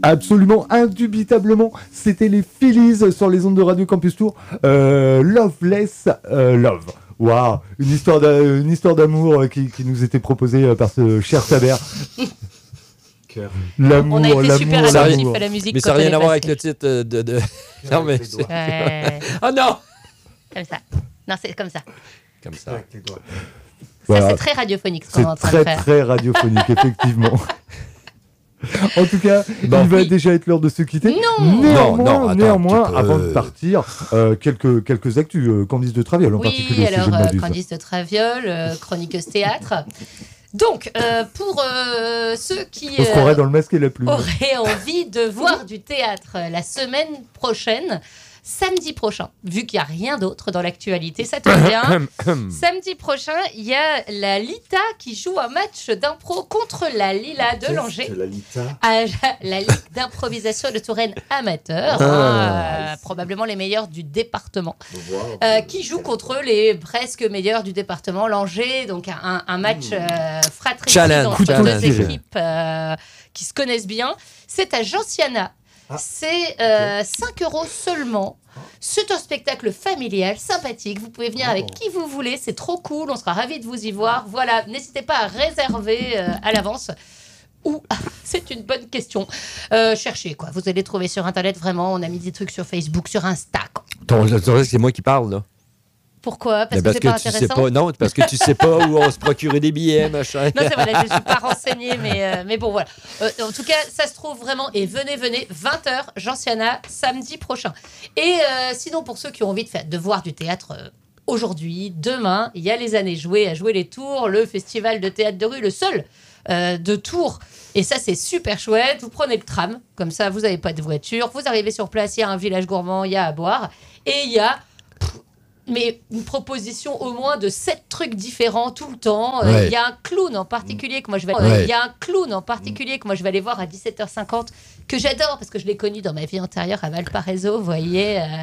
Absolument, indubitablement, c'était les Phillies sur les ondes de Radio Campus Tour. Loveless Love. Waouh, une histoire d'amour qui nous était proposée par ce cher Taber. L'amour, on a été super attentifs l'amour. à la musique. Mais ça n'a rien à voir avec le titre de... Non, mais... Oh non! Comme ça. Non, c'est comme ça. Comme ça. Avec les doigts. Voilà. Ça, c'est très radiophonique ce qu'on est en C'est train de très faire. très radiophonique, effectivement. En tout cas, Bon. il va Oui. déjà être l'heure de se quitter. Non. Non, attends, Néanmoins, tu peux- avant de partir, quelques actus. Candice de Traviole en particulier. Oui, au sujet alors de Modus. Candice de Traviole, chroniqueuse théâtre. Donc, pour ceux qui On se croirait dans le masque et la plume. auraient envie de voir du théâtre la semaine prochaine, samedi prochain, vu qu'il n'y a rien d'autre dans l'actualité, ça tombe bien. Samedi prochain, il y a la Lita qui joue un match d'impro contre la Lila de Langeais. Qu'est-ce que la Lita À la Ligue d'improvisation de Touraine amateur, probablement les meilleurs du département, qui joue contre les presque meilleurs du département, Langeais, donc un match fratricide Challenge, entre challenge. deux équipes qui se connaissent bien. C'est à Gentiana. C'est 5 € seulement. C'est un spectacle familial, sympathique. Vous pouvez venir avec qui vous voulez. C'est trop cool. On sera ravis de vous y voir. Voilà, n'hésitez pas à réserver à l'avance. Ou c'est une bonne question. Cherchez quoi. Vous allez trouver sur Internet vraiment. On a mis des trucs sur Facebook, sur Insta. Ton, c'est moi qui parle, là. Pourquoi? Parce Mais que c'est pas tu sais intéressant. pas. Non, parce que tu sais pas où on se procurer des billets, machin. Non, c'est vrai, je ne suis pas renseignée, mais bon, voilà. En tout cas, ça se trouve vraiment. Et venez, 20h, Gentiana, samedi prochain. Et sinon, pour ceux qui ont envie de voir du théâtre aujourd'hui, demain, il y a les années jouées à jouer les Tours, le festival de théâtre de rue, le seul de Tours. Et ça, c'est super chouette. Vous prenez le tram, comme ça, vous n'avez pas de voiture. Vous arrivez sur place, il y a un village gourmand, il y a à boire. Et il y a... mais une proposition au moins de 7 trucs différents tout le temps. Ouais. Il y a un clown en particulier que moi je vais Ouais. il y a un clown en particulier que moi je vais aller voir à 17h50 que j'adore parce que je l'ai connu dans ma vie antérieure à Valparaiso, vous voyez.